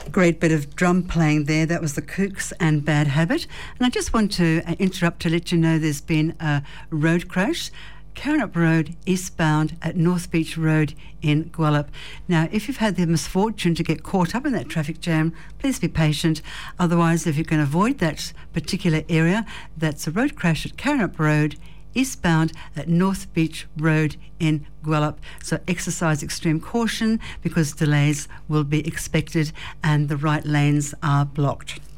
Great bit of drum playing there. That was the Kooks and Bad Habit. And I just want to interrupt to let you know there's been a road crash. Karrinyup Road eastbound at North Beach Road in Gwelup. Now, if you've had the misfortune to get caught up in that traffic jam, please be patient. Otherwise, if you can avoid that particular area, that's a road crash at Karrinyup Road eastbound at North Beach Road in Gwelup. So exercise extreme caution because delays will be expected and the right lanes are blocked.